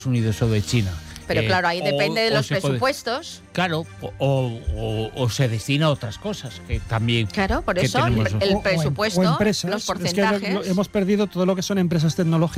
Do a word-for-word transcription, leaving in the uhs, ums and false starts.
Unidos o de China. Pero Eh, claro, ahí o- depende de o los se puede- presupuestos. Claro, o, o- o se destina a otras cosas que también. Claro, por que eso tenemos el, nosotros. el O- o em- presupuesto, o empresas. los Es que lo- porcentajes. lo- hemos perdido todo lo que son empresas tecnológicas.